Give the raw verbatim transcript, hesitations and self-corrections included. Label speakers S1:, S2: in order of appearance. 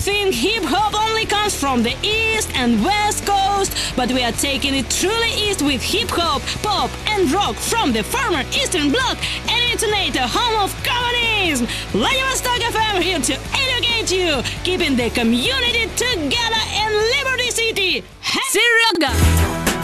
S1: think hip-hop only comes from the East and West Coast, but we are taking it truly east with hip-hop, pop and rock from the former Eastern Bloc and Intonator, home of communism. Vladivostok F M here to educate you, keeping the community together in Liberty City. Seryoga!